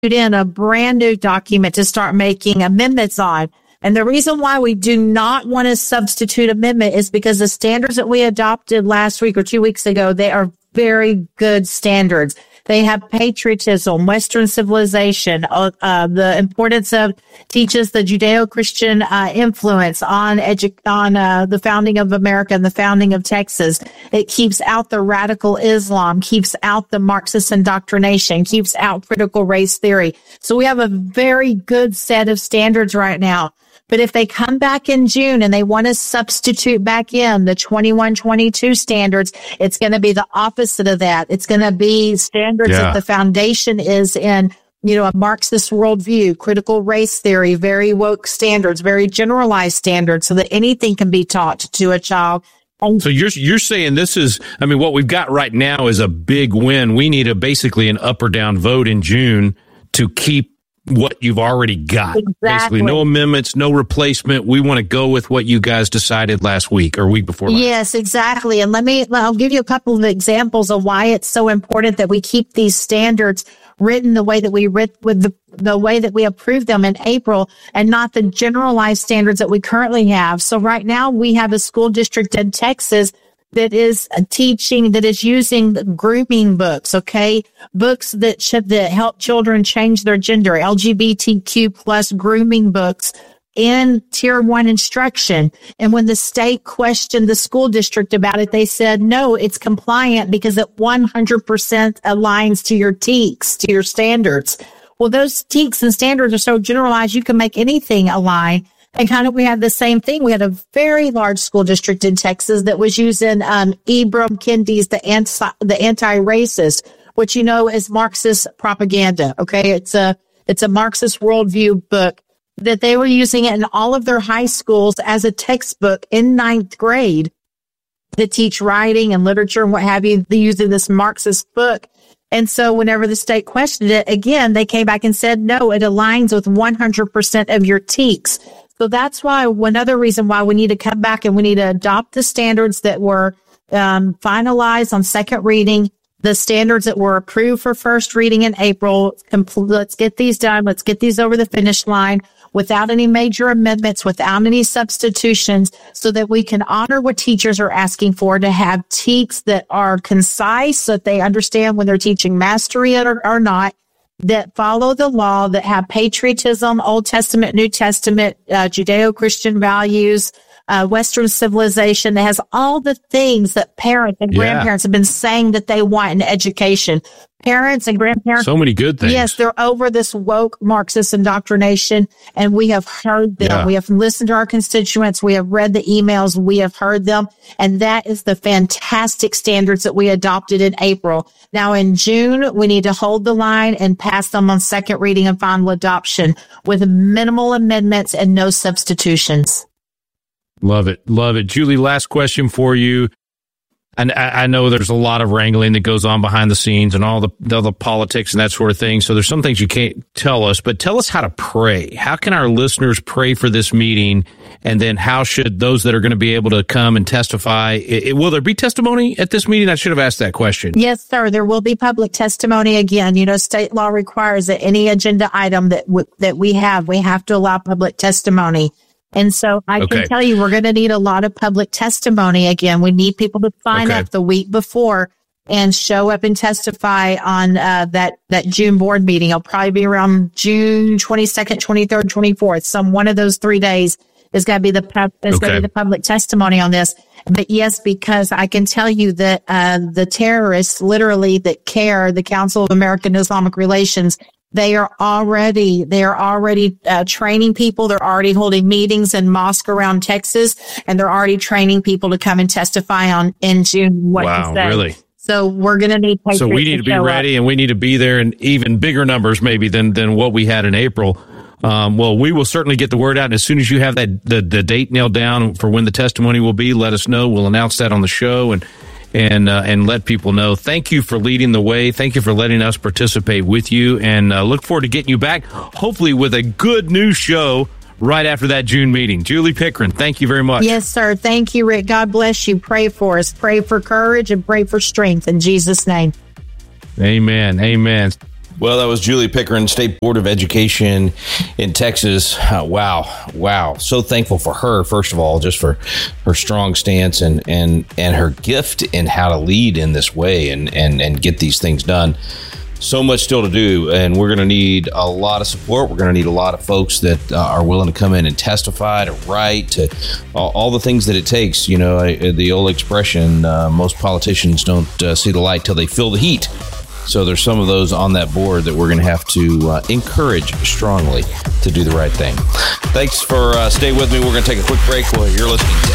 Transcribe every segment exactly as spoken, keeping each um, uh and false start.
in a brand new document to start making amendments on. And the reason why we do not want to substitute amendment is because the standards that we adopted last week or two weeks ago, they are very good standards. They have patriotism, Western civilization, uh, uh, the importance of teaches the Judeo-Christian uh, influence on edu- on uh, the founding of America and the founding of Texas. It keeps out the radical Islam, keeps out the Marxist indoctrination, keeps out critical race theory. So we have a very good set of standards right now. But if they come back in June and they want to substitute back in the twenty-one twenty-two standards, it's going to be the opposite of that. It's going to be standards yeah. that the foundation is in, you know, a Marxist worldview, critical race theory, very woke standards, very generalized standards, so that anything can be taught to a child. So you're you're saying this is, I mean, what we've got right now is a big win. We need a basically an up or down vote in June to keep what you've already got. Exactly. Basically, no amendments, no replacement. We want to go with what you guys decided last week or week before last. Yes, exactly. And let me, I'll give you a couple of examples of why it's so important that we keep these standards written the way that we writ with the, the way that we approved them in April and not the generalized standards that we currently have. So right now we have a school district in Texas that is teaching, that is using grooming books, okay? Books that should, that help children change their gender, L G B T Q plus grooming books in tier one instruction. And when the state questioned the school district about it, they said, no, it's compliant because it one hundred percent aligns to your T E Ks, to your standards. Well, those T E Ks and standards are so generalized, you can make anything align. And kind of, we had the same thing. We had a very large school district in Texas that was using, um, Ibram Kendi's, the anti, the anti-racist, which, you know, is Marxist propaganda. Okay. It's a, it's a Marxist worldview book that they were using it in all of their high schools as a textbook in ninth grade to teach writing and literature and what have you. They using this Marxist book. And so whenever the state questioned it, again, they came back and said, no, it aligns with one hundred percent of your T E Ks. So that's why, one other reason why we need to come back and we need to adopt the standards that were um, finalized on second reading, the standards that were approved for first reading in April. Let's get these done. Let's get these over the finish line without any major amendments, without any substitutions, so that we can honor what teachers are asking for, to have T E Ks that are concise, so that they understand when they're teaching mastery or, or not, that follow the law, that have patriotism, Old Testament, New Testament, uh, Judeo-Christian values, uh, Western civilization, that has all the things that parents and grandparents yeah. have been saying that they want in education. Parents and grandparents. So many good things. Yes, they're over this woke Marxist indoctrination, and we have heard them. Yeah. We have listened to our constituents. We have read the emails. We have heard them. And that is the fantastic standards that we adopted in April. Now in June, we need to hold the line and pass them on second reading and final adoption with minimal amendments and no substitutions. Love it. Love it. Julie, last question for you. And I know there's a lot of wrangling that goes on behind the scenes and all the, all the politics and that sort of thing. So there's some things you can't tell us, but tell us how to pray. How can our listeners pray for this meeting? And then how should those that are going to be able to come and testify? It, it, will there be testimony at this meeting? I should have asked that question. Yes, sir. There will be public testimony again. You know, state law requires that any agenda item that w- that we have, we have to allow public testimony. And so I okay. can tell you, we're going to need a lot of public testimony. Again, we need people to sign okay. up the week before and show up and testify on uh, that, that June board meeting. It'll probably be around June twenty-second, twenty-third, twenty-fourth. Some one of those three days is going to be the pub, is okay. going to be the public testimony on this. But yes, because I can tell you that uh, the terrorists, literally, that CARE, the Council of American Islamic Relations, They are already, they are already uh, training people. They're already holding meetings in mosque around Texas, and they're already training people to come and testify on in June. What wow, to say. Really? So we're going to need. So we need to, to be ready, up. and we need to be there in even bigger numbers, maybe than than what we had in April. Um, well, we will certainly get the word out. And as soon as you have that the, the date nailed down for when the testimony will be, let us know. We'll announce that on the show and. And uh, and let people know. Thank you for leading the way. Thank you for letting us participate with you. And uh, look forward to getting you back, hopefully with a good news show right after that June meeting. Julie Pickren, thank you very much. Yes, sir. Thank you, Rick. God bless you. Pray for us. Pray for courage and pray for strength in Jesus' name. Amen. Amen. Well, that was Julie Pickering, State Board of Education in Texas. Uh, wow. Wow. So thankful for her, first of all, just for her strong stance and, and, and her gift in how to lead in this way and, and, and get these things done. So much still to do, and we're going to need a lot of support. We're going to need a lot of folks that uh, are willing to come in and testify, to write, to all, all the things that it takes. You know, I, the old expression, uh, most politicians don't uh, see the light till they feel the heat. So there's some of those on that board that we're going to have to uh, encourage strongly to do the right thing. Thanks for uh, staying with me. We're going to take a quick break while you're listening to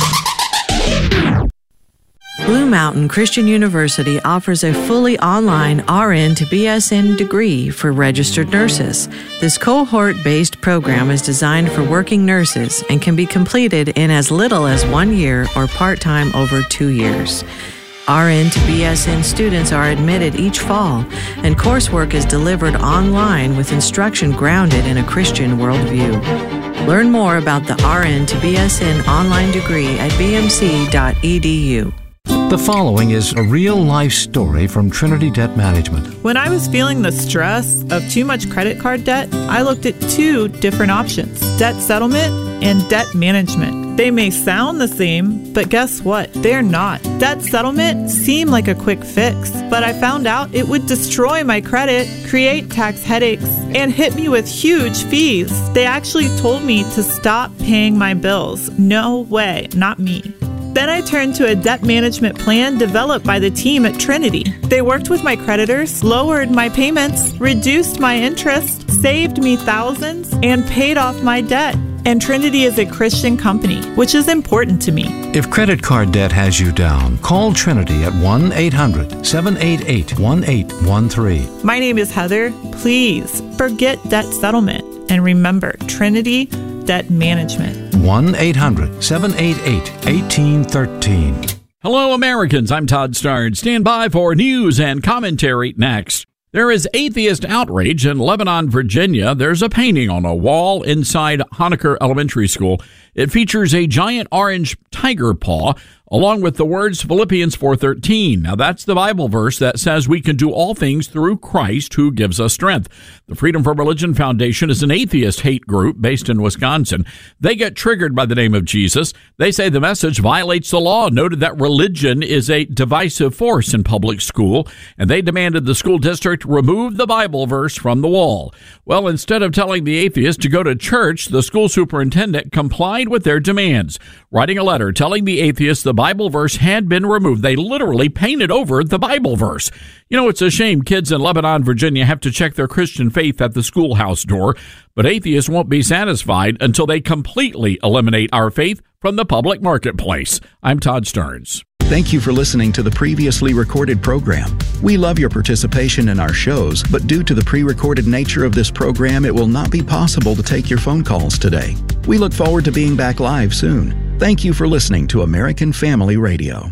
After Court. Blue Mountain Christian University offers a fully online R N to B S N degree for registered nurses. This cohort-based program is designed for working nurses and can be completed in as little as one year or part-time over two years. R N to B S N students are admitted each fall, and coursework is delivered online with instruction grounded in a Christian worldview. Learn more about the R N to B S N online degree at b m c dot e d u. The following is a real-life story from Trinity Debt Management. When I was feeling the stress of too much credit card debt, I looked at two different options: debt settlement and debt management. They may sound the same, but guess what? They're not. Debt settlement seemed like a quick fix, but I found out it would destroy my credit, create tax headaches, and hit me with huge fees. They actually told me to stop paying my bills. No way, not me. Then I turned to a debt management plan developed by the team at Trinity. They worked with my creditors, lowered my payments, reduced my interest, saved me thousands, and paid off my debt. And Trinity is a Christian company, which is important to me. If credit card debt has you down, call Trinity at one eight hundred seven eight eight one eight one three. My name is Heather. Please forget debt settlement and remember Trinity Debt Management. one eight hundred seven eight eight one eight one three. Hello, Americans. I'm Todd Starnes. Stand by for news and commentary next. There is atheist outrage in Lebanon, Virginia. There's a painting on a wall inside Honaker Elementary School. It features a giant orange tiger paw, along with the words Philippians four thirteen. Now, that's the Bible verse that says we can do all things through Christ who gives us strength. The Freedom from Religion Foundation is an atheist hate group based in Wisconsin. They get triggered by the name of Jesus. They say the message violates the law, noted that religion is a divisive force in public school, and they demanded the school district remove the Bible verse from the wall. Well, instead of telling the atheist to go to church, the school superintendent complied with their demands, writing a letter telling the atheist the Bible verse had been removed. They literally painted over the Bible verse. You know, it's a shame kids in Lebanon, Virginia have to check their Christian faith at the schoolhouse door, but atheists won't be satisfied until they completely eliminate our faith from the public marketplace. I'm Todd Starnes. Thank you for listening to the previously recorded program. We love your participation in our shows, but due to the pre-recorded nature of this program, it will not be possible to take your phone calls today. We look forward to being back live soon. Thank you for listening to American Family Radio.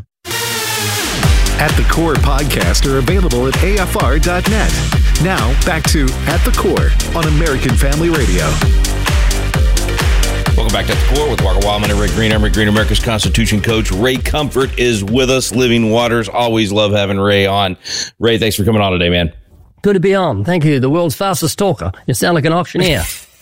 At the Core podcasts are available at A F R dot net. Now, back to At the Core on American Family Radio. Welcome back to At the Core with Walker Wildman and Rick Green. I'm Rick Green, America's Constitution coach. Ray Comfort is with us. Living Waters. Always love having Ray on. Ray, thanks for coming on today, man. Good to be on. Thank you. The world's fastest talker. You sound like an auctioneer.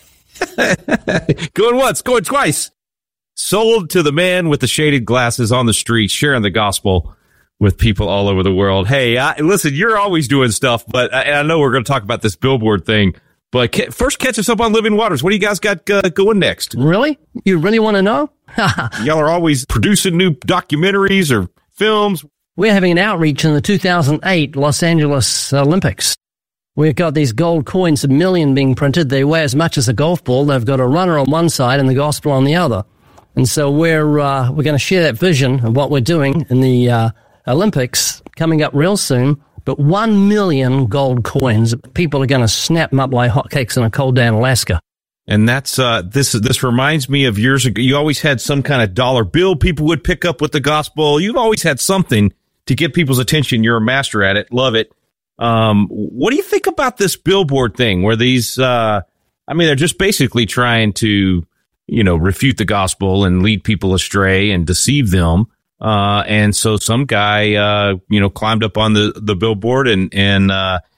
Going once, going twice. Sold to the man with the shaded glasses on the street, sharing the gospel with people all over the world. Hey, I, listen, you're always doing stuff, but I, I know we're going to talk about this billboard thing. But ca- first, catch us up on Living Waters. What do you guys got uh, going next? Really? You really want to know? Y'all are always producing new documentaries or films. We're having an outreach in the two thousand eight Los Angeles Olympics. We've got these gold coins, a million being printed. They weigh as much as a golf ball. They've got a runner on one side and the gospel on the other. And so we're uh, we're going to share that vision of what we're doing in the uh, Olympics coming up real soon. But one million gold coins, people are going to snap them up like hotcakes in a cold day in Alaska. And that's uh, this. This reminds me of years ago. You always had some kind of dollar bill people would pick up with the gospel. You've always had something to get people's attention. You're a master at it. Love it. Um, what do you think about this billboard thing where these, uh, I mean, they're just basically trying to, you know, refute the gospel and lead people astray and deceive them. Uh, and so some guy, uh, you know, climbed up on the, the billboard and, and, uh,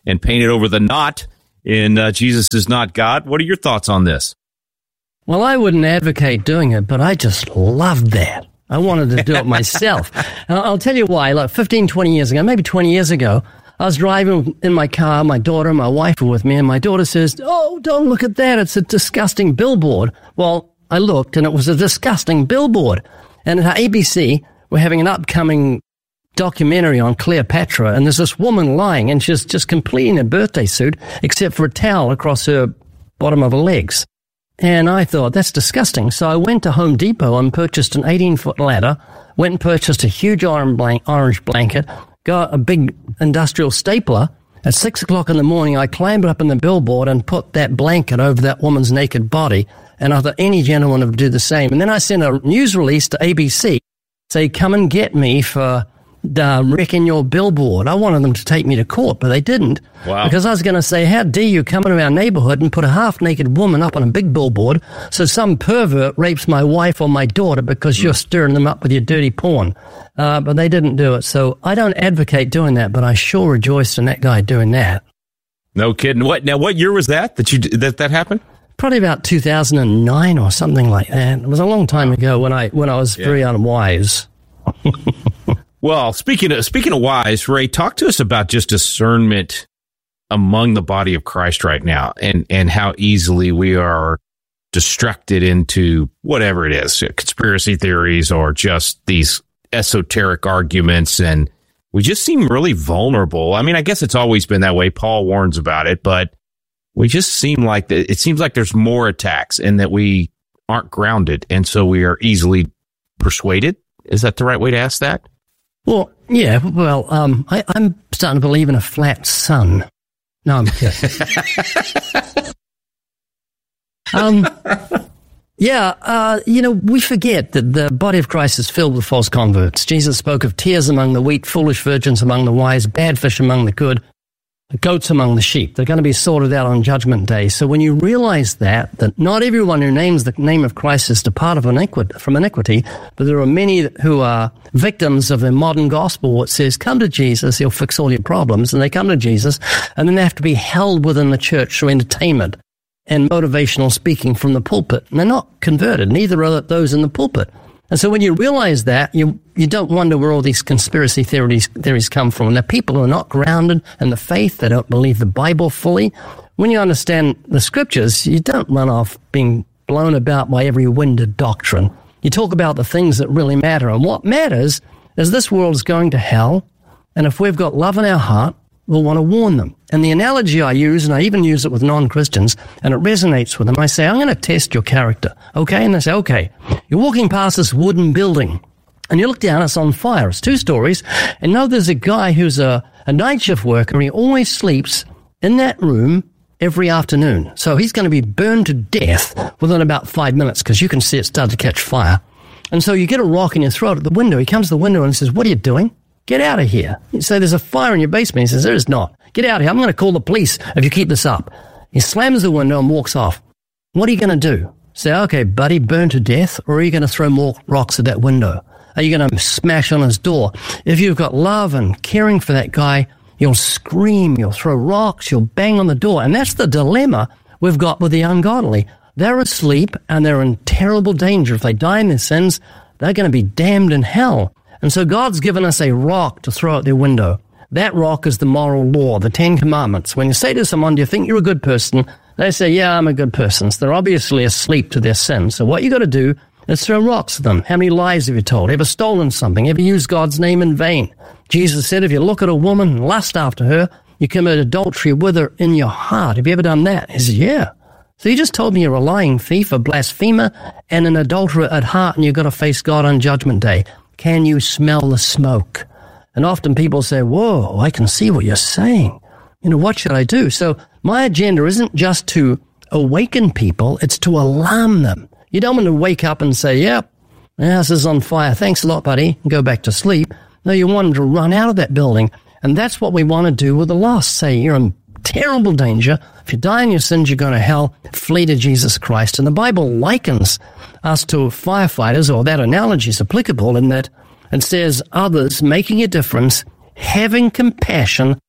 and painted over the not in uh, Jesus is not God. What are your thoughts on this? Well, I wouldn't advocate doing it, but I just loved that. I wanted to do it myself. And I'll tell you why. Like fifteen, twenty years ago, maybe twenty years ago, I was driving in my car. My daughter and my wife were with me, and my daughter says, "Oh, don't look at that. It's a disgusting billboard." Well, I looked, and it was a disgusting billboard. And at A B C, we're having an upcoming documentary on Cleopatra, and there's this woman lying, and she's just completely in a birthday suit, except for a towel across her bottom of her legs. And I thought, that's disgusting. So I went to Home Depot and purchased an eighteen-foot ladder, went and purchased a huge orange blanket, got a big industrial stapler. At six o'clock in the morning, I climbed up in the billboard and put that blanket over that woman's naked body. And I thought any gentleman would do the same. And then I sent a news release to A B C, say, come and get me for uh, wrecking your billboard. I wanted them to take me to court, but they didn't. Wow. Because I was going to say, how dare you come into our neighborhood and put a half-naked woman up on a big billboard so some pervert rapes my wife or my daughter because you're stirring them up with your dirty porn. Uh, but they didn't do it. So I don't advocate doing that, but I sure rejoiced in that guy doing that. No kidding. What now? What year was that that you that that happened? Probably about two thousand nine or something like that. It was a long time ago when I when I was yeah. very unwise. Well, speaking of speaking of wise, Ray, talk to us about just discernment among the body of Christ right now, and and how easily we are distracted into whatever it is, conspiracy theories or just these esoteric arguments, and we just seem really vulnerable. I mean, I guess it's always been that way. Paul warns about it, but we just seem like that. It seems like there's more attacks and that we aren't grounded, and so we are easily persuaded. Is that the right way to ask that? Well, yeah. Well, um, I, I'm starting to believe in a flat sun. No, I'm kidding. um, yeah, uh, you know, we forget that the body of Christ is filled with false converts. Jesus spoke of tares among the wheat, foolish virgins among the wise, bad fish among the good, the goats among the sheep. They're going to be sorted out on Judgment Day. So when you realize that, that not everyone who names the name of Christ is departed from iniquity, from iniquity, but there are many who are victims of the modern gospel. It says, come to Jesus, he'll fix all your problems. And they come to Jesus, and then they have to be held within the church through entertainment and motivational speaking from the pulpit. And they're not converted, neither are those in the pulpit. And so when you realize that, you you don't wonder where all these conspiracy theories theories come from. And they're people who are not grounded in the faith. They don't believe the Bible fully. When you understand the scriptures, you don't run off being blown about by every winded doctrine. You talk about the things that really matter. And what matters is this world is going to hell. And if we've got love in our heart, we'll want to warn them. And the analogy I use, and I even use it with non-Christians, and it resonates with them, I say, I'm going to test your character, okay? And they say, okay. You're walking past this wooden building, and you look down, it's on fire. It's two stories, and now there's a guy who's a, a night shift worker. He always sleeps in that room every afternoon. So he's going to be burned to death within about five minutes, because you can see it start to catch fire. And so you get a rock and you throw it at the window. He comes to the window and says, what are you doing? Get out of here. You say, there's a fire in your basement. He says, there is not. Get out of here. I'm going to call the police if you keep this up. He slams the window and walks off. What are you going to do? Say, okay, buddy, burn to death, or are you going to throw more rocks at that window? Are you going to smash on his door? If you've got love and caring for that guy, you'll scream, you'll throw rocks, you'll bang on the door. And that's the dilemma we've got with the ungodly. They're asleep and they're in terrible danger. If they die in their sins, they're going to be damned in hell. And so God's given us a rock to throw out their window. That rock is the moral law, the Ten Commandments. When you say to someone, do you think you're a good person? They say, yeah, I'm a good person. So they're obviously asleep to their sin. So what you got to do is throw rocks at them. How many lies have you told? Ever stolen something? Ever used God's name in vain? Jesus said, if you look at a woman and lust after her, you commit adultery with her in your heart. Have you ever done that? He says, yeah. So you just told me you're a lying thief, a blasphemer, and an adulterer at heart, and you've got to face God on Judgment Day. Can you smell the smoke? And often people say, whoa, I can see what you're saying. You know, what should I do? So my agenda isn't just to awaken people, it's to alarm them. You don't want to wake up and say, yep, the house is on fire. Thanks a lot, buddy. And go back to sleep. No, you want them to run out of that building. And that's what we want to do with the lost. Say, you're in terrible danger. If you die in your sins, you're going to hell. Flee to Jesus Christ. And the Bible likens us to firefighters, or that analogy is applicable in that it says others making a difference, having compassion,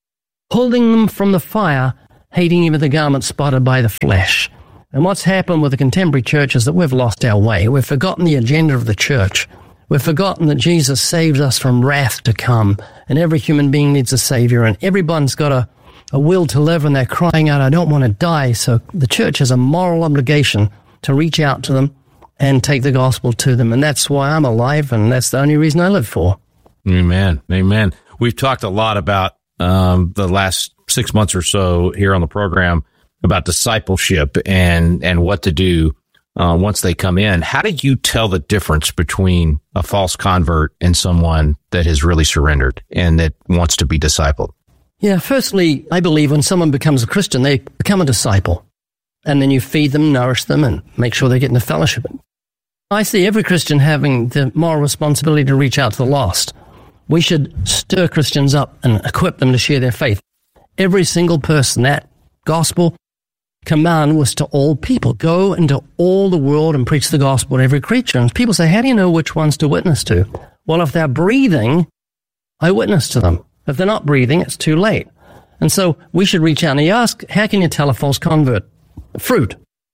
holding them from the fire, hating even the garment spotted by the flesh. And what's happened with the contemporary church is that we've lost our way. We've forgotten the agenda of the church. We've forgotten that Jesus saves us from wrath to come, and every human being needs a savior, and everyone's got a, a will to live, and they're crying out, I don't want to die. So the church has a moral obligation to reach out to them and take the gospel to them, and that's why I'm alive, and that's the only reason I live for. Amen. Amen. We've talked a lot about um, the last six months or so here on the program about discipleship and, and what to do uh, once they come in. How did you tell the difference between a false convert and someone that has really surrendered and that wants to be discipled? Yeah, firstly, I believe when someone becomes a Christian, they become a disciple. And then you feed them, nourish them, and make sure they get into fellowship. I see every Christian having the moral responsibility to reach out to the lost. We should stir Christians up and equip them to share their faith. Every single person, that gospel command was to all people. Go into all the world and preach the gospel to every creature. And people say, how do you know which ones to witness to? Well, if they're breathing, I witness to them. If they're not breathing, it's too late. And so we should reach out. And you ask, how can you tell a false convert? Fruit.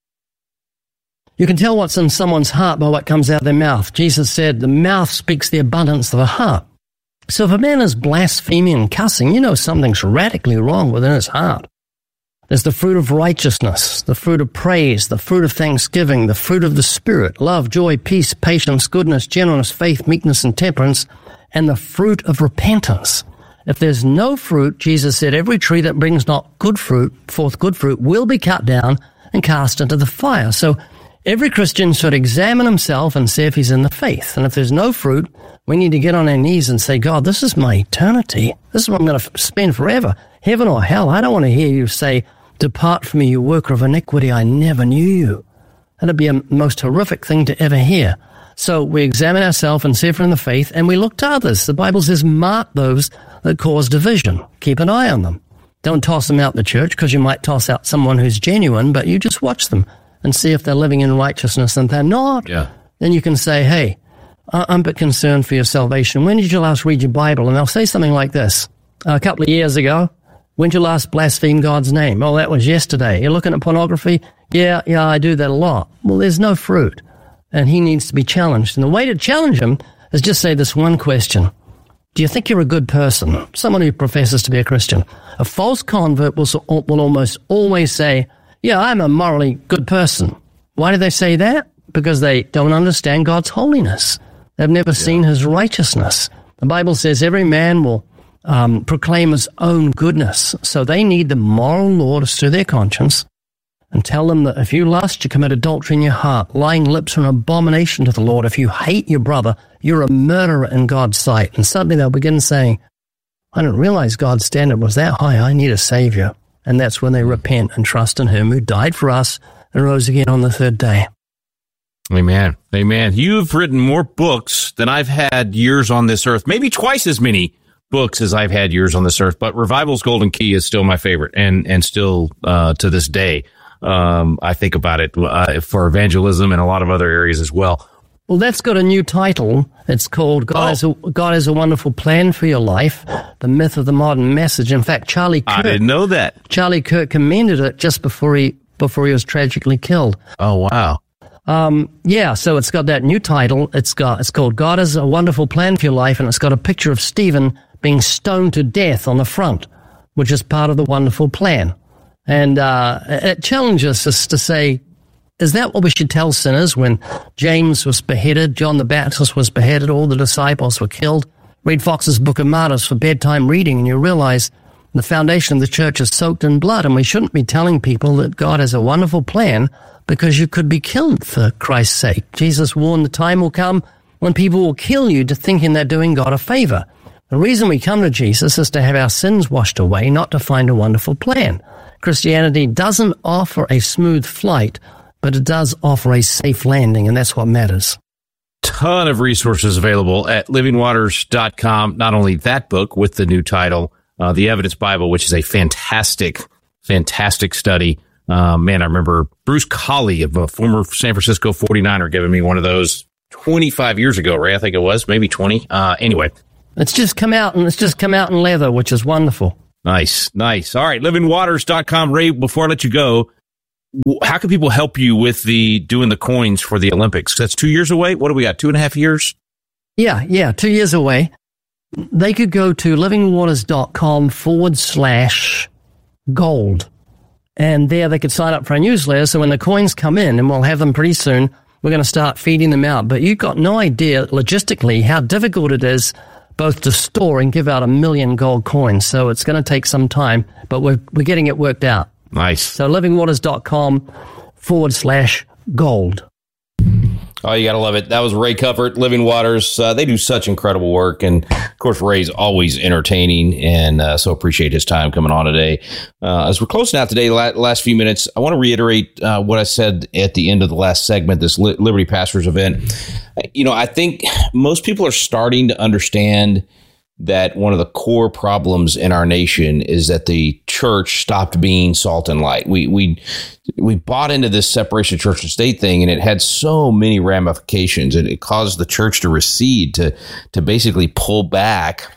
You can tell what's in someone's heart by what comes out of their mouth. Jesus said, the mouth speaks the abundance of the heart. So if a man is blaspheming and cussing, you know something's radically wrong within his heart. There's the fruit of righteousness, the fruit of praise, the fruit of thanksgiving, the fruit of the Spirit, love, joy, peace, patience, goodness, gentleness, faith, meekness, and temperance, and the fruit of repentance. If there's no fruit, Jesus said, every tree that brings not good fruit, forth good fruit, will be cut down and cast into the fire. So every Christian should examine himself and see if he's in the faith. And if there's no fruit, we need to get on our knees and say, God, this is my eternity. This is what I'm going to spend forever, heaven or hell. I don't want to hear you say, depart from me, you worker of iniquity, I never knew you. That'd be a most horrific thing to ever hear. So we examine ourselves and see if we're in the faith, and we look to others. The Bible says, mark those that cause division. Keep an eye on them. Don't toss them out the church, because you might toss out someone who's genuine, but you just watch them and see if they're living in righteousness, and they're not. Yeah. Then you can say, hey, I'm a bit concerned for your salvation. When did you last read your Bible? And they'll say something like this. A couple of years ago, when did you last blaspheme God's name? Oh, that was yesterday. You're looking at pornography? Yeah, yeah, I do that a lot. Well, there's no fruit, and he needs to be challenged. And the way to challenge him is just say this one question. Do you think you're a good person? Someone who professes to be a Christian. A false convert will, will almost always say, yeah, I'm a morally good person. Why do they say that? Because they don't understand God's holiness. They've never yeah. seen his righteousness. The Bible says every man will um, proclaim his own goodness. So they need the moral law to stir their conscience and tell them that if you lust, you commit adultery in your heart. Lying lips are an abomination to the Lord. If you hate your brother, you're a murderer in God's sight. And suddenly they'll begin saying, I didn't realize God's standard was that high. I need a Savior. And that's when they repent and trust in him who died for us and rose again on the third day. Amen. Amen. You've written more books than I've had years on this earth, maybe twice as many books as I've had years on this earth. But Revival's Golden Key is still my favorite, and, and still uh, to this day, um, I think about it uh, for evangelism and a lot of other areas as well. Well, that's got a new title. It's called God, oh. has a, God has a Wonderful Plan for Your Life, The Myth of the Modern Message. In fact, Charlie Kirk, I didn't know that. Charlie Kirk commended it just before he before he was tragically killed. Oh, wow. Um, yeah, so it's got that new title. It's got it's called God Has a Wonderful Plan for Your Life, and it's got a picture of Stephen being stoned to death on the front, which is part of the wonderful plan. And uh, it challenges us to say, is that what we should tell sinners when James was beheaded, John the Baptist was beheaded, all the disciples were killed? Read Fox's Book of Martyrs for bedtime reading, and you realize the foundation of the church is soaked in blood, and we shouldn't be telling people that God has a wonderful plan because you could be killed for Christ's sake. Jesus warned the time will come when people will kill you to thinking they're doing God a favor. The reason we come to Jesus is to have our sins washed away, not to find a wonderful plan. Christianity doesn't offer a smooth flight, but it does offer a safe landing, and that's what matters. Ton of resources available at living waters dot com. Not only that book with the new title, uh, The Evidence Bible, which is a fantastic, fantastic study. Uh, man, I remember Bruce Colley, of a former San Francisco forty-niner, giving me one of those twenty-five years ago, Ray, I think it was, maybe twenty. Uh, anyway. It's just come out, and it's just come out in leather, which is wonderful. Nice, nice. All right, living waters dot com. Ray, before I let you go, how can people help you with the doing the coins for the Olympics? That's two years away. What do we got? Two and a half years? Yeah, yeah, two years away. They could go to livingwaters.com forward slash gold. And there they could sign up for our newsletter. So when the coins come in, and we'll have them pretty soon, we're going to start feeding them out. But you've got no idea logistically how difficult it is both to store and give out a million gold coins. So it's going to take some time, but we're we're getting it worked out. Nice. So livingwaters.com forward slash gold. Oh, you got to love it. That was Ray Comfort, Living Waters. Uh, they do such incredible work. And, of course, Ray's always entertaining, and uh, so appreciate his time coming on today. Uh, as we're closing out today, the last few minutes, I want to reiterate uh, what I said at the end of the last segment, this Liberty Pastors event. You know, I think most people are starting to understand that one of the core problems in our nation is that the church stopped being salt and light. We we we bought into this separation of church and state thing, and it had so many ramifications, and it caused the church to recede, to to basically pull back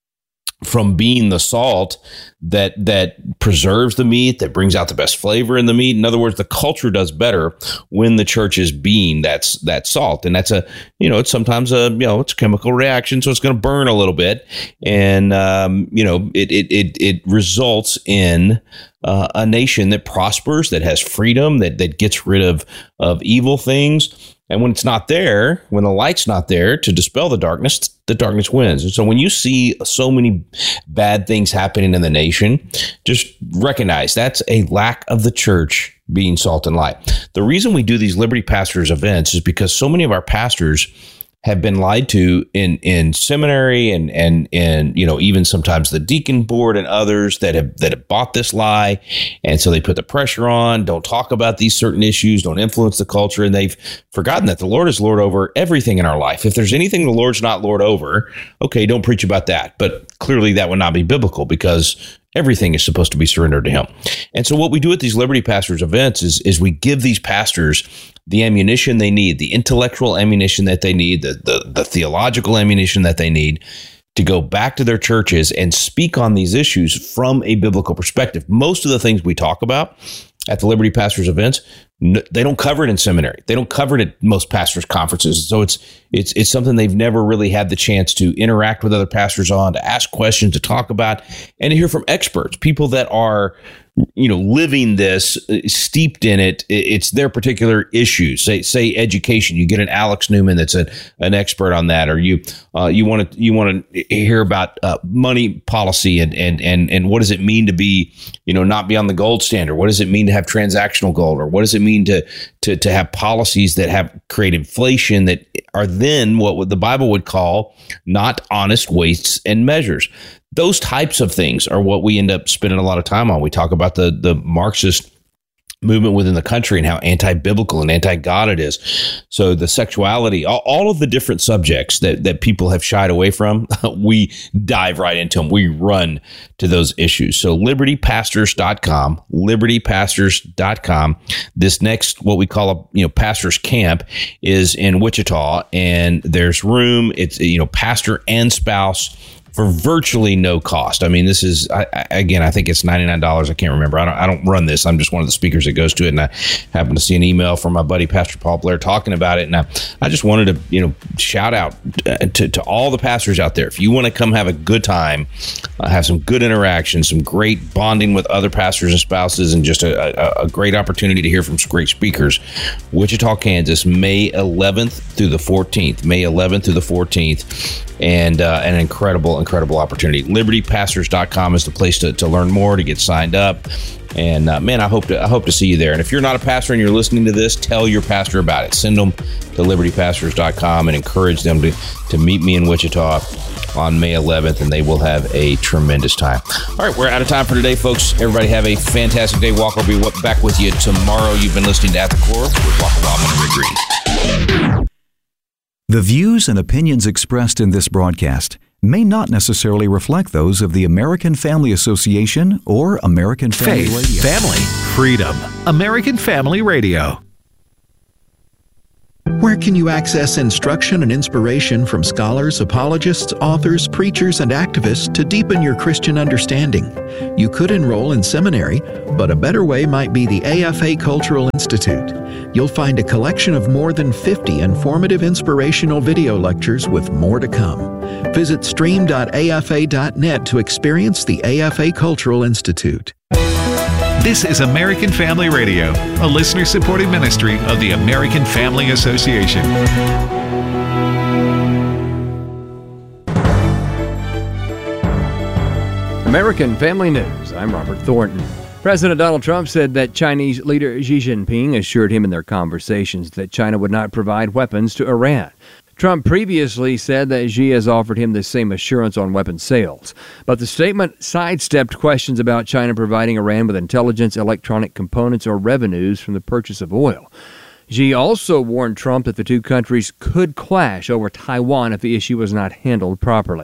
from being the salt that that preserves the meat, that brings out the best flavor in the meat. In other words, the culture does better when the church is being that's that salt. And that's a, you know, it's sometimes a, you know, it's a chemical reaction, so it's going to burn a little bit. And, um, you know, it, it, it, it results in uh, a nation that prospers, that has freedom, that, that gets rid of, of evil things. And when it's not there, when the light's not there to dispel the darkness, the darkness wins. And so when you see so many bad things happening in the nation, just recognize that's a lack of the church being salt and light. The reason we do these Liberty Pastors events is because so many of our pastors have been lied to in, in seminary and, and, and, you know, even sometimes the deacon board and others that have, that have bought this lie. And so they put the pressure on, don't talk about these certain issues, don't influence the culture. And they've forgotten that the Lord is Lord over everything in our life. If there's anything the Lord's not Lord over, okay, don't preach about that. But clearly that would not be biblical, because everything is supposed to be surrendered to him. And so what we do at these Liberty Pastors events is, is we give these pastors the ammunition they need, the intellectual ammunition that they need, the, the, the theological ammunition that they need to go back to their churches and speak on these issues from a biblical perspective. Most of the things we talk about at the Liberty Pastors events, they don't cover it in seminary. They don't cover it at most pastors' conferences. So it's it's it's something they've never really had the chance to interact with other pastors on, to ask questions, to talk about, and to hear from experts, people that are, you know, living this, steeped in it. It's their particular issues. Say, say education. You get an Alex Newman that's a, an expert on that, or you uh, you want to you want to hear about uh, money policy and and and and what does it mean to be, you know, not be on the gold standard? What does it mean to have transactional gold, or what does it mean to to to have policies that have create inflation that are then what the Bible would call not honest weights and measures? Those types of things are what we end up spending a lot of time on. We talk about the the Marxist movement within the country and how anti-biblical and anti-God it is. So the sexuality, all, all of the different subjects that, that people have shied away from, we dive right into them. We run to those issues. So liberty pastors dot com, liberty pastors dot com. This next, what we call a, you know, pastors camp is in Wichita, and there's room. It's, you know, pastor and spouse for virtually no cost. I mean, this is, I, I, again, I think it's ninety-nine dollars. I can't remember. I don't, I don't run this. I'm just one of the speakers that goes to it. And I happened to see an email from my buddy, Pastor Paul Blair, talking about it. And I, I just wanted to, you know, shout out to, to all the pastors out there. If you want to come have a good time, uh, have some good interaction, some great bonding with other pastors and spouses, and just a, a, a great opportunity to hear from some great speakers, Wichita, Kansas, May eleventh through the fourteenth, May eleventh through the fourteenth. And uh, an incredible, incredible opportunity. liberty pastors dot com is the place to, to learn more, to get signed up. And uh, man, I hope to I hope to see you there. And if you're not a pastor and you're listening to this, tell your pastor about it. Send them to liberty pastors dot com and encourage them to, to meet me in Wichita on May eleventh, and they will have a tremendous time. All right, we're out of time for today, folks. Everybody have a fantastic day. Walker will be back with you tomorrow. You've been listening to At the Core with Walker Wildman and Rick Green. The views and opinions expressed in this broadcast may not necessarily reflect those of the American Family Association or American Family Faith, Radio. family, freedom. American Family Radio. Where can you access instruction and inspiration from scholars, apologists, authors, preachers, and activists to deepen your Christian understanding? You could enroll in seminary, but a better way might be the A F A Cultural Institute. You'll find a collection of more than fifty informative inspirational video lectures with more to come. Visit stream dot a f a dot net to experience the A F A Cultural Institute. This is American Family Radio, a listener-supported ministry of the American Family Association. American Family News. I'm Robert Thornton. President Donald Trump said that Chinese leader Xi Jinping assured him in their conversations that China would not provide weapons to Iran. Trump previously said that Xi has offered him the same assurance on weapons sales, but the statement sidestepped questions about China providing Iran with intelligence, electronic components, or revenues from the purchase of oil. Xi also warned Trump that the two countries could clash over Taiwan if the issue was not handled properly.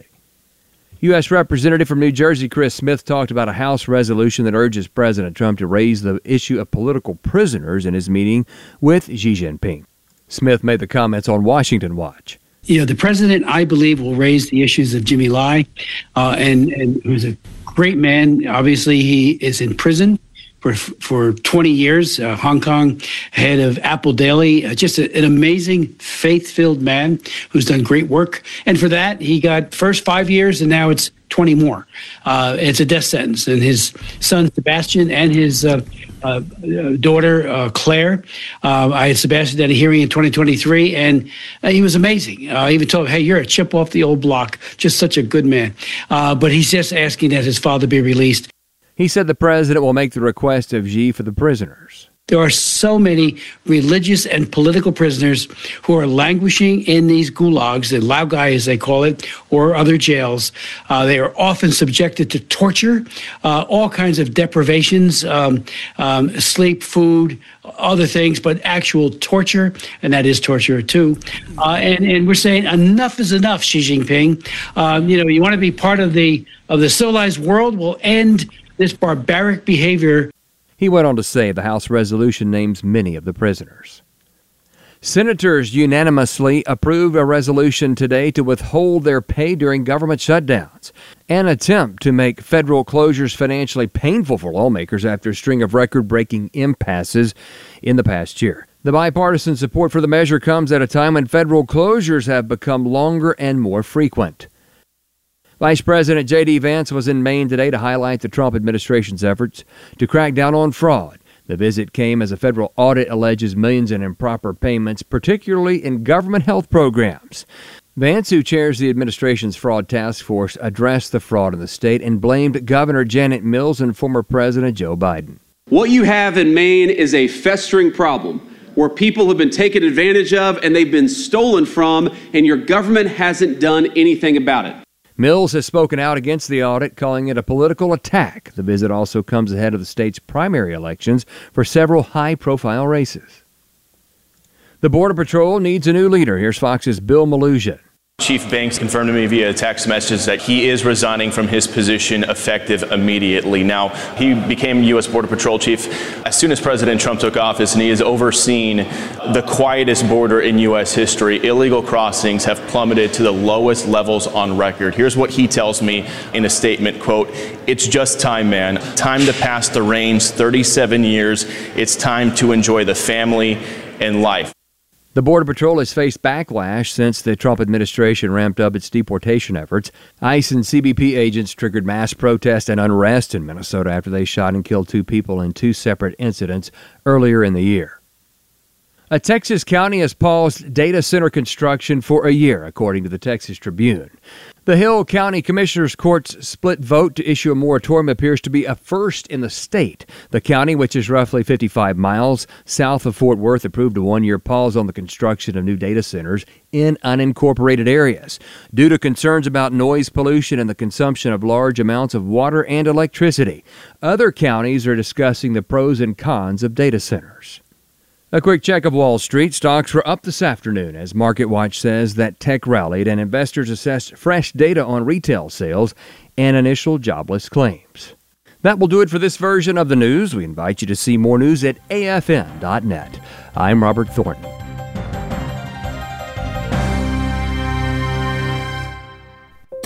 U S. Representative from New Jersey Chris Smith talked about a House resolution that urges President Trump to raise the issue of political prisoners in his meeting with Xi Jinping. Smith made the comments on Washington Watch. You know, the president, I believe, will raise the issues of Jimmy Lai, uh, and, and who's a great man. Obviously, he is in prison for for twenty years, uh, Hong Kong head of Apple Daily, uh, just a, an amazing, faith-filled man who's done great work. And for that, he got first five years, and now it's twenty more. Uh, it's a death sentence. And his son, Sebastian, and his uh, uh, daughter, uh, Claire, uh, I had Sebastian at a hearing in twenty twenty-three, and uh, he was amazing. Uh, I even told him, hey, you're a chip off the old block. Just such a good man. Uh, but he's just asking that his father be released. He said the president will make the request of Xi for the prisoners. There are so many religious and political prisoners who are languishing in these gulags, the laogai as they call it, or other jails. Uh, they are often subjected to torture, uh, all kinds of deprivations, um, um, sleep, food, other things, but actual torture, and that is torture too. Uh, and, and we're saying enough is enough, Xi Jinping. Um, you know, you want to be part of the of the civilized world? We'll end this barbaric behavior. He went on to say the House resolution names many of the prisoners. Senators unanimously approved a resolution today to withhold their pay during government shutdowns, an attempt to make federal closures financially painful for lawmakers after a string of record-breaking impasses in the past year. The bipartisan support for the measure comes at a time when federal closures have become longer and more frequent. Vice President J D. Vance was in Maine today to highlight the Trump administration's efforts to crack down on fraud. The visit came as a federal audit alleges millions in improper payments, particularly in government health programs. Vance, who chairs the administration's fraud task force, addressed the fraud in the state and blamed Governor Janet Mills and former President Joe Biden. What you have in Maine is a festering problem where people have been taken advantage of and they've been stolen from, and your government hasn't done anything about it. Mills has spoken out against the audit, calling it a political attack. The visit also comes ahead of the state's primary elections for several high-profile races. The Border Patrol needs a new leader. Here's Fox's Bill Malusian. Chief Banks confirmed to me via text message that he is resigning from his position effective immediately. Now, he became U S Border Patrol Chief as soon as President Trump took office, and he has overseen the quietest border in U S history. Illegal crossings have plummeted to the lowest levels on record. Here's what he tells me in a statement, quote, "It's just time, man. Time to pass the reins, thirty-seven years. It's time to enjoy the family and life." The Border Patrol has faced backlash since the Trump administration ramped up its deportation efforts. ICE and C B P agents triggered mass protest and unrest in Minnesota after they shot and killed two people in two separate incidents earlier in the year. A Texas county has paused data center construction for a year, according to the Texas Tribune. The Hill County Commissioners Court's split vote to issue a moratorium appears to be a first in the state. The county, which is roughly fifty-five miles south of Fort Worth, approved a one-year pause on the construction of new data centers in unincorporated areas due to concerns about noise pollution and the consumption of large amounts of water and electricity. Other counties are discussing the pros and cons of data centers. A quick check of Wall Street. Stocks were up this afternoon as MarketWatch says that tech rallied and investors assessed fresh data on retail sales and initial jobless claims. That will do it for this version of the news. We invite you to see more news at A F N dot net. I'm Robert Thornton.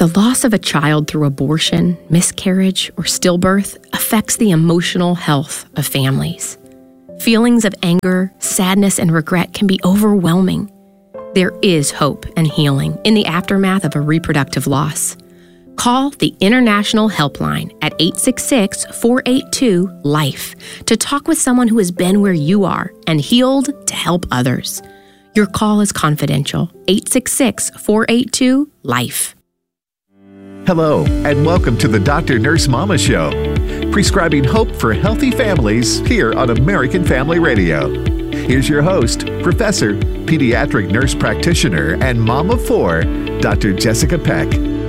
The loss of a child through abortion, miscarriage, or stillbirth affects the emotional health of families. Feelings of anger, sadness, and regret can be overwhelming. There is hope and healing in the aftermath of a reproductive loss. Call the International Helpline at eight six six, four eight two, LIFE to talk with someone who has been where you are and healed to help others. Your call is confidential. eight six six, four eight two, LIFE. Hello, and welcome to the Doctor Nurse Mama Show, prescribing hope for healthy families here on American Family Radio. Here's your host, Professor, Pediatric Nurse Practitioner, and Mom of Four, Doctor Jessica Peck.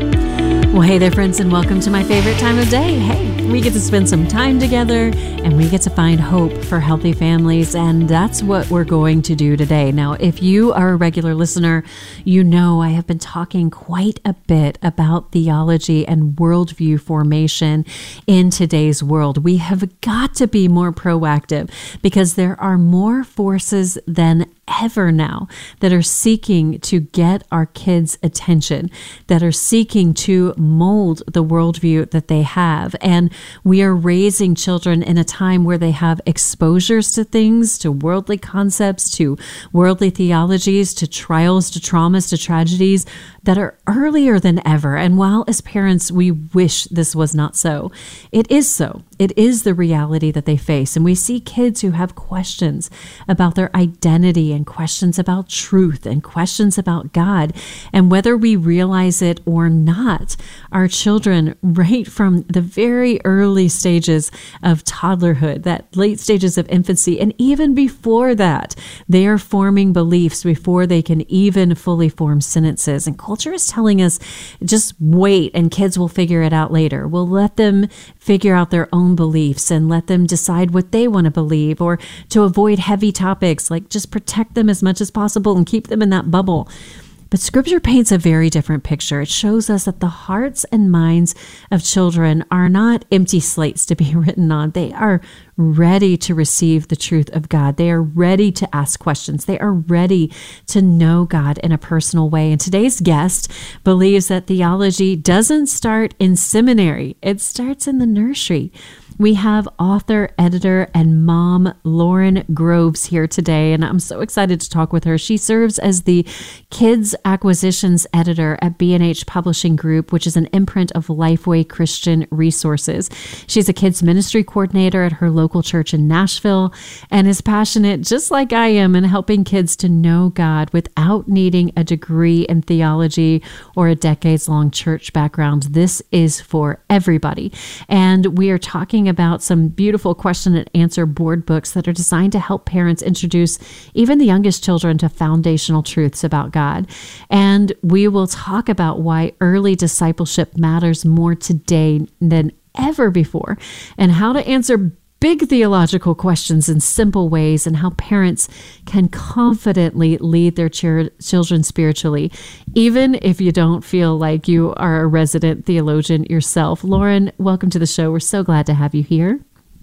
Well, hey there, friends, and welcome to my favorite time of day. Hey, we get to spend some time together, and we get to find hope for healthy families, and that's what we're going to do today. Now, if you are a regular listener, you know I have been talking quite a bit about theology and worldview formation in today's world. We have got to be more proactive because there are more forces than ever now that are seeking to get our kids' attention, that are seeking to mold the worldview that they have. And we are raising children in a time where they have exposures to things, to worldly concepts, to worldly theologies, to trials, to traumas, to tragedies that are earlier than ever. And while as parents, we wish this was not so, it is so. It is the reality that they face. And we see kids who have questions about their identity and questions about truth and questions about God. And whether we realize it or not, our children, right from the very early stages of toddlerhood, that late stages of infancy, and even before that, they are forming beliefs before they can even fully form sentences. And culture is telling us, just wait and kids will figure it out later. We'll let them figure out their own beliefs and let them decide what they want to believe, or to avoid heavy topics, like just protect them as much as possible and keep them in that bubble. But Scripture paints a very different picture. It shows us that the hearts and minds of children are not empty slates to be written on. They are ready to receive the truth of God. They are ready to ask questions. They are ready to know God in a personal way. And today's guest believes that theology doesn't start in seminary. It starts in the nursery. We have author, editor, and mom Lauren Groves here today, and I'm so excited to talk with her. She serves as the Kids Acquisitions Editor at B and H Publishing Group, which is an imprint of Lifeway Christian Resources. She's a kids ministry coordinator at her local church in Nashville and is passionate, just like I am, in helping kids to know God without needing a degree in theology or a decades-long church background. This is for everybody. And we are talking about some beautiful question and answer board books that are designed to help parents introduce even the youngest children to foundational truths about God. And we will talk about why early discipleship matters more today than ever before, and how to answer big theological questions in simple ways, and how parents can confidently lead their ch- children spiritually, even if you don't feel like you are a resident theologian yourself. Lauren, welcome to the show. We're so glad to have you here.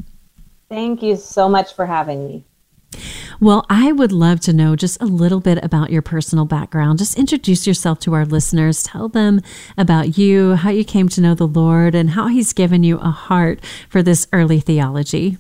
Thank you so much for having me. Well, I would love to know just a little bit about your personal background. Just introduce yourself to our listeners. Tell them about you, how you came to know the Lord, and how He's given you a heart for this early theology.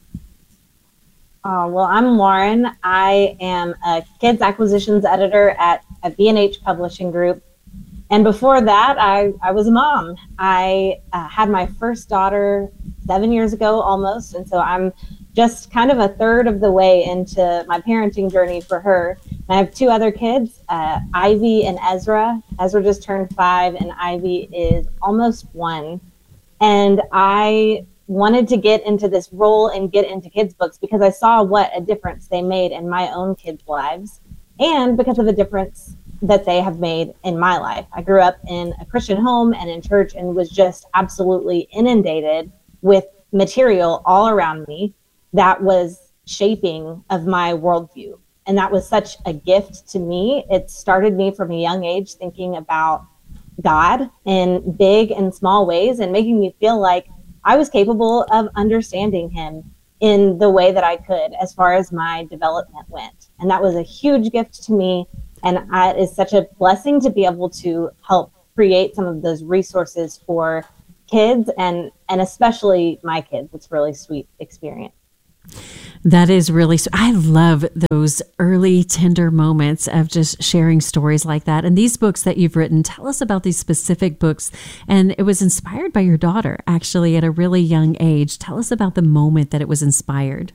Uh, well, I'm Lauren. I am a Kids Acquisitions Editor at, at B and H Publishing Group. And before that, I, I was a mom. I uh, had my first daughter seven years ago almost, and so I'm just kind of a third of the way into my parenting journey for her. And I have two other kids, uh, Ivy and Ezra. Ezra just turned five, and Ivy is almost one. And I wanted to get into this role and get into kids' books because I saw what a difference they made in my own kids' lives, and because of the difference that they have made in my life. I grew up in a Christian home and in church, and was just absolutely inundated with material all around me that was shaping of my worldview. And that was such a gift to me. It started me from a young age thinking about God in big and small ways, and making me feel like I was capable of understanding Him in the way that I could as far as my development went. And that was a huge gift to me. And I, it's such a blessing to be able to help create some of those resources for kids and, and especially my kids. It's a really sweet experience. That is really, I love those early tender moments of just sharing stories like that. And these books that you've written, tell us about these specific books. And it was inspired by your daughter, actually, at a really young age. Tell us about the moment that it was inspired.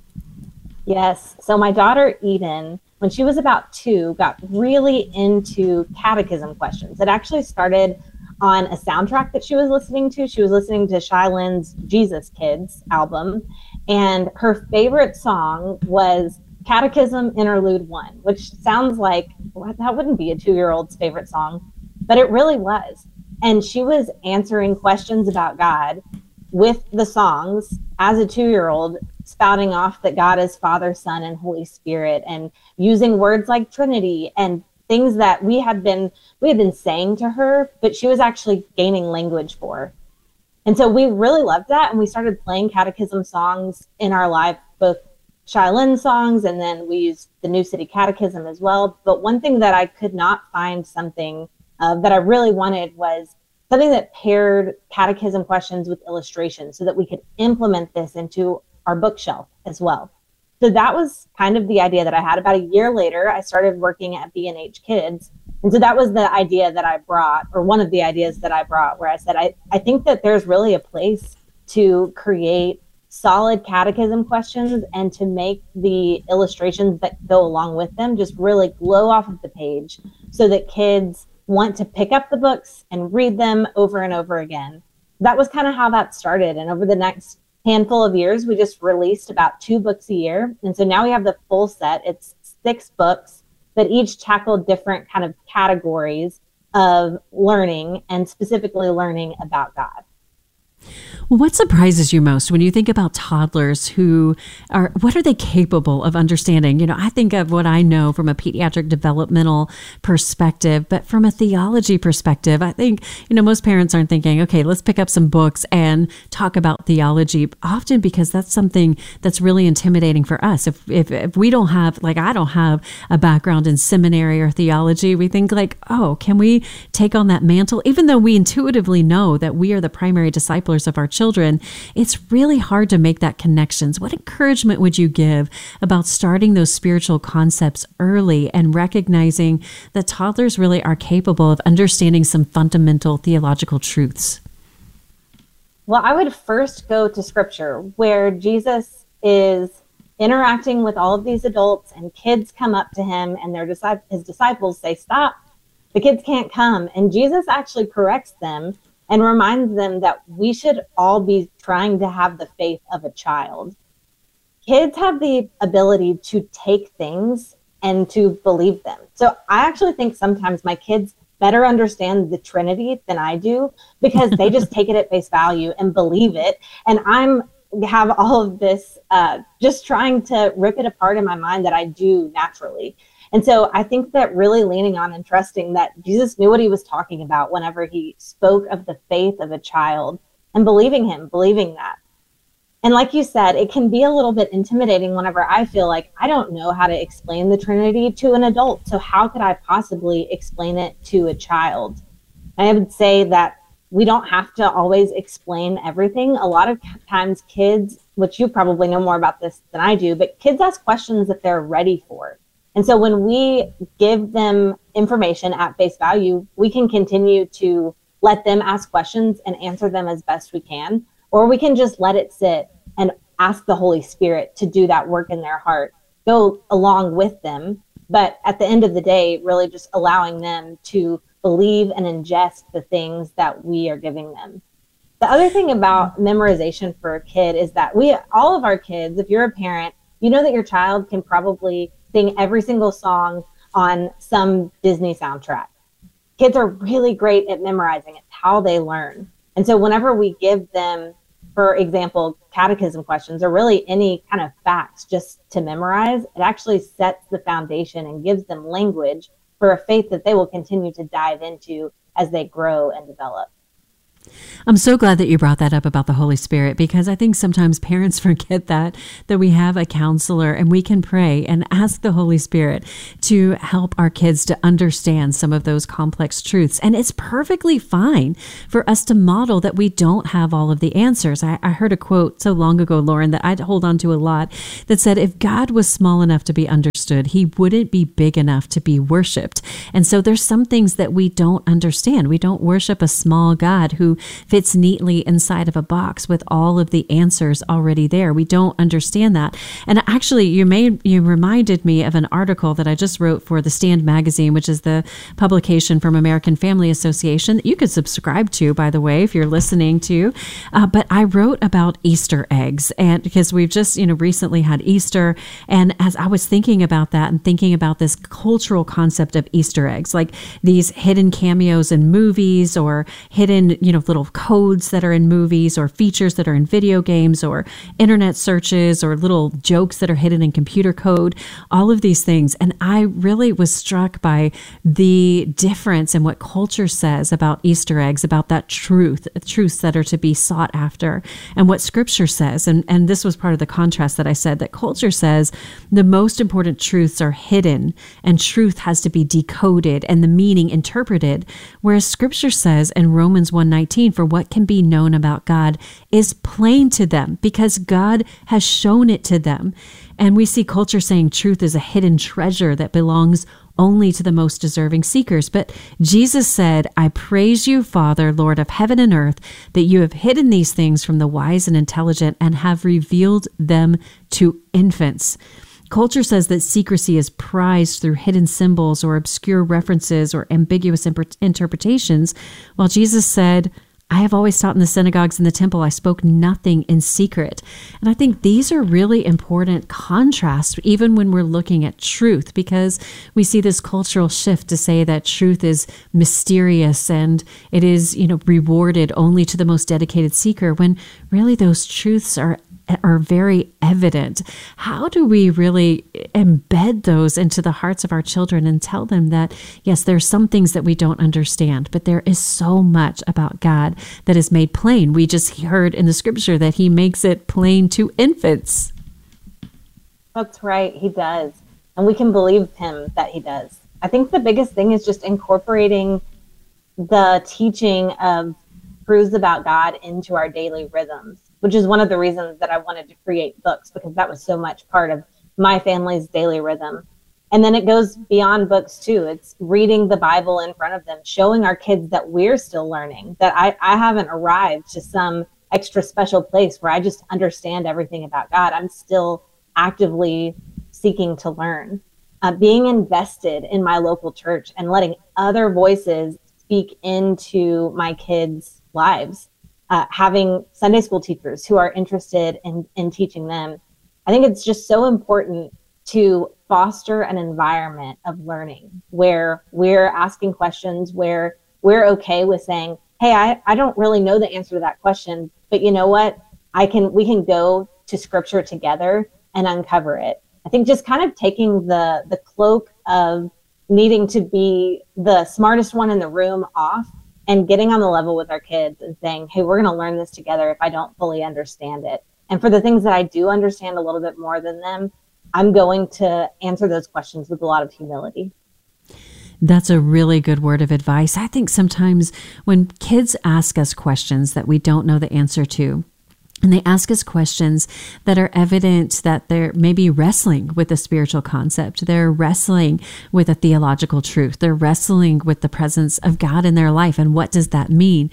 Yes. So my daughter, Eden, when she was about two, got really into catechism questions. It actually started on a soundtrack that she was listening to. She was listening to Shai Linne's Jesus Kids album. And her favorite song was Catechism Interlude One, which sounds like well, that wouldn't be a two-year-old's favorite song, but it really was. And she was answering questions about God with the songs as a two-year-old, spouting off that God is Father, Son, and Holy Spirit, and using words like Trinity and things that we had been we had been saying to her, but she was actually gaining language for. And so we really loved that, and we started playing catechism songs in our live, both Shai Linne songs, and then we used the New City Catechism as well. But one thing that I could not find something uh, that I really wanted was something that paired catechism questions with illustrations so that we could implement this into our bookshelf as well. So that was kind of the idea that I had. About a year later, I started working at B and H Kids. And so that was the idea that I brought, or one of the ideas that I brought, where I said, I, I think that there's really a place to create solid catechism questions and to make the illustrations that go along with them just really glow off of the page so that kids want to pick up the books and read them over and over again. That was kind of how that started. And over the next handful of years, we just released about two books a year. And so now we have the full set. It's six books that each tackle different kind of categories of learning and specifically learning about God. Well, what surprises you most when you think about toddlers who are, what are they capable of understanding? You know, I think of what I know from a pediatric developmental perspective, but from a theology perspective, I think, you know, most parents aren't thinking, okay, let's pick up some books and talk about theology, often because that's something that's really intimidating for us. If, if, if we don't have, like, I don't have a background in seminary or theology, we think like, oh, can we take on that mantle? Even though we intuitively know that we are the primary disciplers of our children, it's really hard to make that connections. What encouragement would you give about starting those spiritual concepts early and recognizing that toddlers really are capable of understanding some fundamental theological truths? Well, I would first go to scripture where Jesus is interacting with all of these adults and kids come up to him and their disciples, his disciples say, stop, the kids can't come. And Jesus actually corrects them and reminds them that we should all be trying to have the faith of a child. Kids have the ability to take things and to believe them. So I actually think sometimes my kids better understand the Trinity than I do because they just take it at face value and believe it. And I'm have all of this uh, just trying to rip it apart in my mind that I do naturally. And so I think that really leaning on and trusting that Jesus knew what he was talking about whenever he spoke of the faith of a child and believing him, believing that. And like you said, it can be a little bit intimidating whenever I feel like I don't know how to explain the Trinity to an adult. So how could I possibly explain it to a child? I would say that we don't have to always explain everything. A lot of times kids, which you probably know more about this than I do, but kids ask questions that they're ready for. And so when we give them information at face value, we can continue to let them ask questions and answer them as best we can, or we can just let it sit and ask the Holy Spirit to do that work in their heart, go along with them. But at the end of the day, really just allowing them to believe and ingest the things that we are giving them. The other thing about memorization for a kid is that we, all of our kids, if you're a parent, you know that your child can probably sing every single song on some Disney soundtrack. Kids are really great at memorizing. It's how they learn. And so whenever we give them, for example, catechism questions or really any kind of facts just to memorize, it actually sets the foundation and gives them language for a faith that they will continue to dive into as they grow and develop. I'm so glad that you brought that up about the Holy Spirit, because I think sometimes parents forget that, that we have a counselor and we can pray and ask the Holy Spirit to help our kids to understand some of those complex truths. And it's perfectly fine for us to model that we don't have all of the answers. I, I heard a quote so long ago, Lauren, that I'd hold on to a lot that said, if God was small enough to be understood, he wouldn't be big enough to be worshiped. And so there's some things that we don't understand. We don't worship a small God who fits neatly inside of a box with all of the answers already there. We don't understand that. And actually, you made you reminded me of an article that I just wrote for The Stand magazine, which is the publication from American Family Association that you could subscribe to, by the way, if you're listening to. Uh, but I wrote about Easter eggs, and because we've just you know recently had Easter, and as I was thinking about that and thinking about this cultural concept of Easter eggs, like these hidden cameos in movies, or hidden you know little codes that are in movies, or features that are in video games, or internet searches, or little jokes that are hidden in computer code, all of these things. And I really was struck by the difference in what culture says about Easter eggs, about that truth, truths that are to be sought after, and what Scripture says. And, and this was part of the contrast that I said, that culture says the most important truths are hidden and truth has to be decoded and the meaning interpreted, whereas Scripture says in Romans one nineteen, for what can be known about God is plain to them because God has shown it to them. And we see culture saying truth is a hidden treasure that belongs only to the most deserving seekers. But Jesus said, I praise you, Father, Lord of heaven and earth, that you have hidden these things from the wise and intelligent and have revealed them to infants. Culture says that secrecy is prized through hidden symbols or obscure references or ambiguous imp- interpretations, while Jesus said, I have always taught in the synagogues and the temple. I spoke nothing in secret. And I think these are really important contrasts, even when we're looking at truth, because we see this cultural shift to say that truth is mysterious and it is, you know, rewarded only to the most dedicated seeker, when really those truths are are very evident. How do we really embed those into the hearts of our children and tell them that, yes, there are some things that we don't understand, but there is so much about God that is made plain. We just heard in the Scripture that he makes it plain to infants. That's right. He does. And we can believe him that he does. I think the biggest thing is just incorporating the teaching of truths about God into our daily rhythms, which is one of the reasons that I wanted to create books, because that was so much part of my family's daily rhythm. And then it goes beyond books too. It's reading the Bible in front of them, showing our kids that we're still learning, that I, I haven't arrived to some extra special place where I just understand everything about God. I'm still actively seeking to learn. Uh, being invested in my local church and letting other voices speak into my kids' lives. Uh, having Sunday school teachers who are interested in, in teaching them. I think it's just so important to foster an environment of learning where we're asking questions, where we're okay with saying, hey, I, I don't really know the answer to that question, but you know what? I can we can go to Scripture together and uncover it. I think just kind of taking the the cloak of needing to be the smartest one in the room off, and getting on the level with our kids and saying, hey, we're going to learn this together if I don't fully understand it. And for the things that I do understand a little bit more than them, I'm going to answer those questions with a lot of humility. That's a really good word of advice. I think sometimes when kids ask us questions that we don't know the answer to, and they ask us questions that are evident that they're maybe wrestling with a spiritual concept. They're wrestling with a theological truth. They're wrestling with the presence of God in their life. And what does that mean?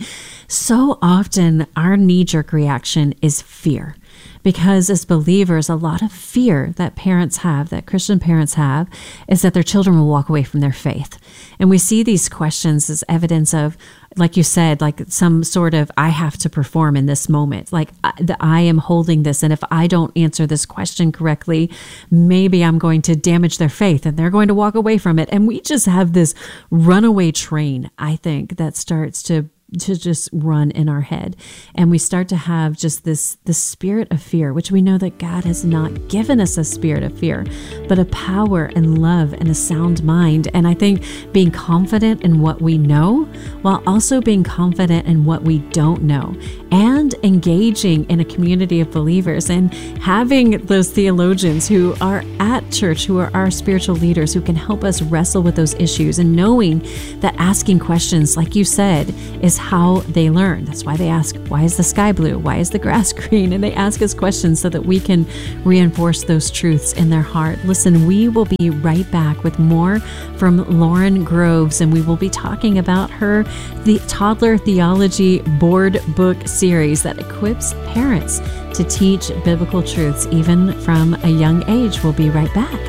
So often our knee-jerk reaction is fear. Because as believers, a lot of fear that parents have, that Christian parents have, is that their children will walk away from their faith. And we see these questions as evidence of, like you said, like some sort of, I have to perform in this moment. Like I, the, I am holding this. And if I don't answer this question correctly, maybe I'm going to damage their faith and they're going to walk away from it. And we just have this runaway train, I think, that starts to to just run in our head. And we start to have just this, this spirit of fear, which we know that God has not given us a spirit of fear, but a power and love and a sound mind. And I think being confident in what we know, while also being confident in what we don't know, and engaging in a community of believers and having those theologians who are at church, who are our spiritual leaders, who can help us wrestle with those issues, and knowing that asking questions, like you said, is how they learn. That's why they ask, why is the sky blue? Why is the grass green? And they ask us questions so that we can reinforce those truths in their heart. Listen, we will be right back with more from Lauren Groves, and we will be talking about her the Toddler Theology Board Book series that equips parents to teach biblical truths even from a young age. We'll be right back.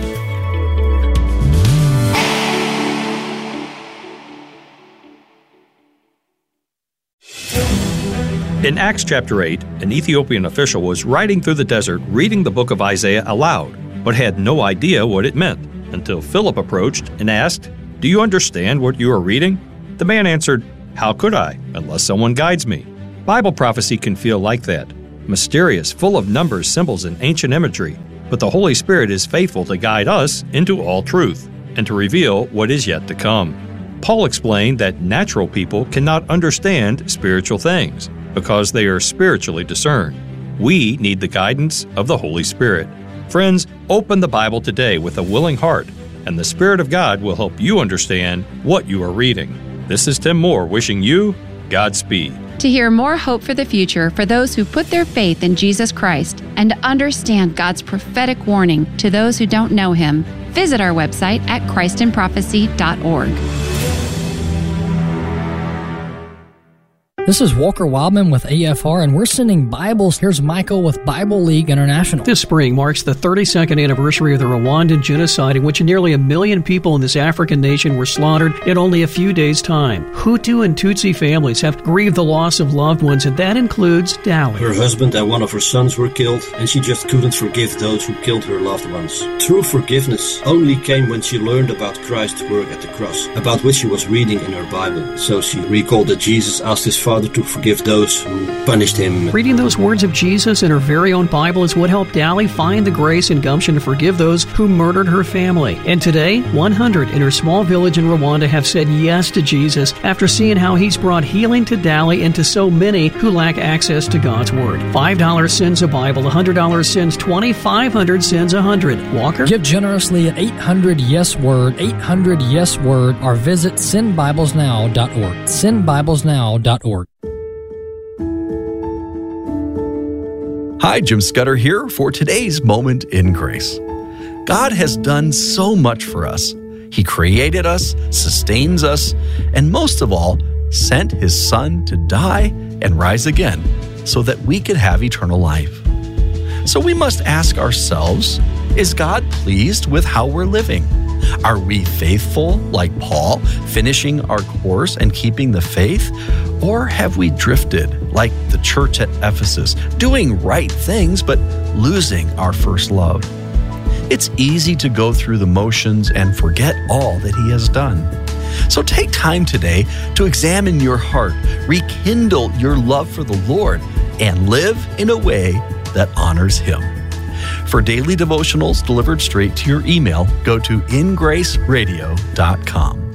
In Acts chapter eight, an Ethiopian official was riding through the desert reading the book of Isaiah aloud, but had no idea what it meant until Philip approached and asked, "Do you understand what you are reading?" The man answered, "How could I, unless someone guides me?" Bible prophecy can feel like that, mysterious, full of numbers, symbols, and ancient imagery, but the Holy Spirit is faithful to guide us into all truth and to reveal what is yet to come. Paul explained that natural people cannot understand spiritual things because they are spiritually discerned. We need the guidance of the Holy Spirit. Friends, open the Bible today with a willing heart, and the Spirit of God will help you understand what you are reading. This is Tim Moore wishing you Godspeed. To hear more hope for the future for those who put their faith in Jesus Christ and to understand God's prophetic warning to those who don't know Him, visit our website at christ in prophecy dot org. This is Walker Wildman with A F R, and we're sending Bibles. Here's Michael with Bible League International. This spring marks the thirty-second anniversary of the Rwandan genocide, in which nearly a million people in this African nation were slaughtered in only a few days' time. Hutu and Tutsi families have grieved the loss of loved ones, and that includes Dali. Her husband and one of her sons were killed, and she just couldn't forgive those who killed her loved ones. True forgiveness only came when she learned about Christ's work at the cross, about which she was reading in her Bible. So she recalled that Jesus asked his Father to forgive those who punished him. Reading those words of Jesus in her very own Bible is what helped Dali find the grace and gumption to forgive those who murdered her family. And today, one hundred in her small village in Rwanda have said yes to Jesus after seeing how he's brought healing to Dali and to so many who lack access to God's Word. five dollars sends a Bible, one hundred dollars sends twenty, five hundred dollars sends one hundred. Walker? Give generously at eight hundred yes word, eight hundred yes word, or visit send bibles now dot org. send bibles now dot org. Hi, Jim Scudder here for today's Moment in Grace. God has done so much for us. He created us, sustains us, and most of all, sent His Son to die and rise again so that we could have eternal life. So we must ask ourselves, is God pleased with how we're living? Are we faithful, like Paul, finishing our course and keeping the faith? Or have we drifted, like the church at Ephesus, doing right things but losing our first love? It's easy to go through the motions and forget all that He has done. So take time today to examine your heart, rekindle your love for the Lord, and live in a way that honors Him. For daily devotionals delivered straight to your email, go to in grace radio dot com.